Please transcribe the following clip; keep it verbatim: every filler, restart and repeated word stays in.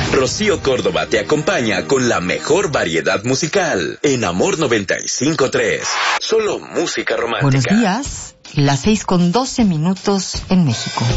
Rocío Córdoba te acompaña con la mejor variedad musical en Amor noventa y cinco punto tres. Solo música romántica. Buenos días, las seis con doce minutos en México.